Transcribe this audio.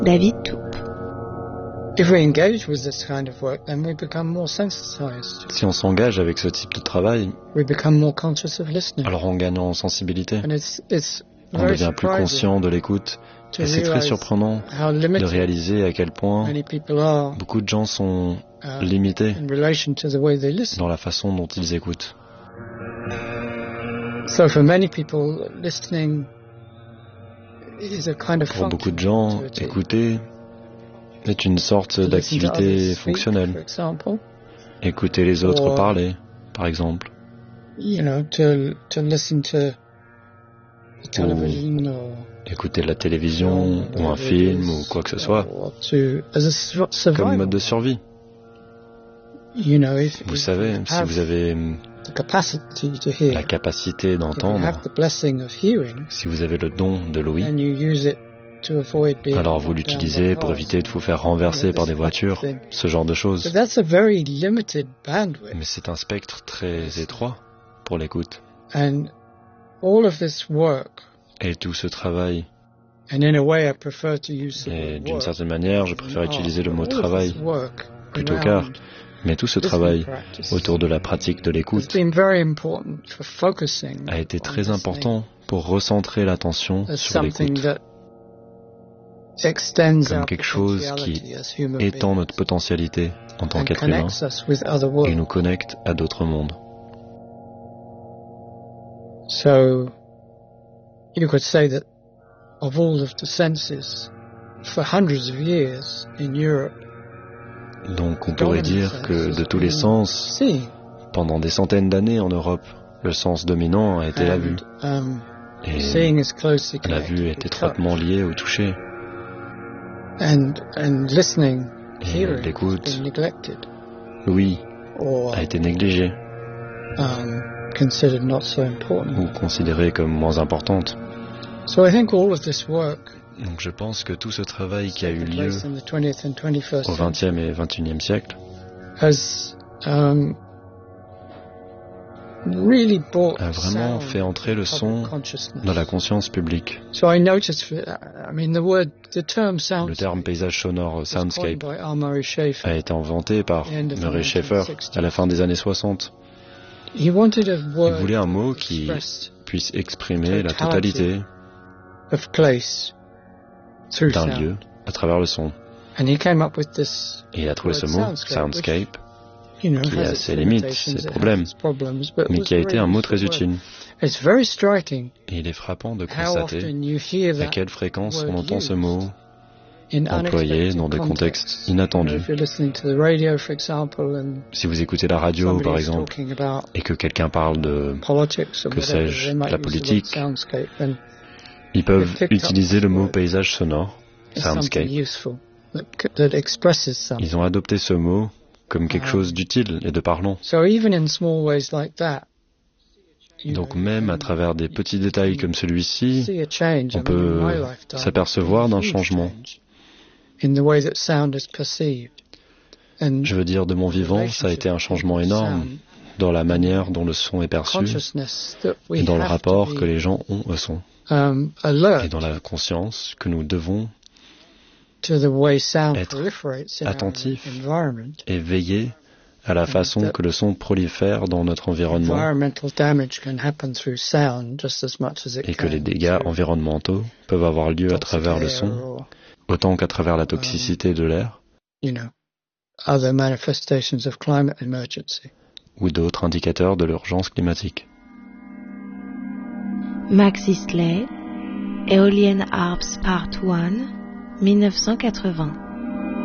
David Toupe. If we engage with this kind of work, then we become more sensitized. Si on s'engage avec ce type de travail, We become more conscious of listening. alors on gagne en sensibilité. And it's On very devient plus surprising conscient de l'écoute. to Et c'est très realize surprenant how de limited réaliser à quel point many people are beaucoup de gens sont uh, limités in relation to the way they listen. dans la façon dont ils écoutent. So for many people, listening is a kind of Pour beaucoup de functional gens, activity. écouter est une sorte To listen to d'activité others speak, for fonctionnelle. example, Écouter les autres Or- parler, par exemple. to listen to television or Écouter la télévision ou un film ou quoi que ce soit, or as a comme survival. mode de survie. Vous savez, si vous avez the capacity to hear, la capacité if you d'entendre, have the blessing of hearing, si vous avez le don de l'ouïe, then you use it to avoid being alors vous knocked down l'utilisez by pour cars. éviter de vous faire renverser par des voitures, ce genre de But choses. that's a very limited bandwidth, Mais c'est un spectre très étroit pour l'écoute. and all of this work, Et tout ce travail, and in a way I prefer to use the et word d'une work certaine manière, je préfère than utiliser le art, mot but all of travail this work plutôt around qu'art, mais tout ce travail listening practice autour de la pratique de has l'écoute been very important for focusing a été on très listening important pour recentrer l'attention as sur something l'écoute, that extends comme our quelque chose qui potentiality as human étend beings notre potentialité en tant and qu'être humain connects us with other et worlds. nous connecte à d'autres mondes. So you could say that of all of the senses, for hundreds of years in Europe, Donc on pourrait dire que de tous les sens, seeing pendant des centaines d'années en Europe, le sens dominant a été la vue. Et seeing is closely la connected vue est with touch. étroitement liée au toucher. And listening, Et hearing has l'écoute, been neglected l'ouïe, or a été négligée considered not so important. ou considérée comme moins importante. So I think all of this work Donc je pense que tout ce travail qui a eu taken lieu place in the 20th and 21st au century XXe et XXIe siècle has really brought a vraiment sound fait entrer le into son public consciousness. dans la conscience publique. So I noticed, the term sound Le terme paysage sonore, was coined soundscape, by R. Murray Schafer. a été inventé par End of the Murray Schafer 1960s. à la fin des années 60. He wanted a Il word voulait un mot that qui expressed puisse exprimer la totalité of place through d'un sound. lieu à travers le son. And he came up with this, Et il a trouvé ce mot, soundscape, qui qui a ses limites, ses problèmes, mais qui a été un mot très utile. It's very striking Et il est frappant de how constater often you hear à that quelle fréquence on word entend ce used mot in employé unexpected dans des contextes contexts. inattendus. If you're listening to the radio, for example, and Si vous écoutez la radio, somebody par is exemple, talking about et que quelqu'un parle de... politics or que whatever, sais-je, they might la use the word politique, soundscape, then Ils peuvent They've picked up utiliser le this mot word. paysage sonore, it's something soundscape. useful that expresses something. Ils ont adopté ce mot comme quelque chose d'utile et de parlant. So even in small ways like that, Donc même à travers des petits détails comme celui-ci, see a change. on peut s'apercevoir d'un changement. In the way that sound is perceived. And Je veux dire, de mon vivant, ça a été un changement énorme dans la manière dont le son est perçu et dans le rapport que les gens ont au son et dans la conscience que nous devons être attentifs et veiller à la façon que le son prolifère dans notre environnement et que les dégâts environnementaux peuvent avoir lieu à travers le son autant qu'à travers la toxicité de l'air other manifestations of climate emergency. Ou d'autres indicateurs de l'urgence climatique. Max Isley, Aeolian Harps Part 1, 1980.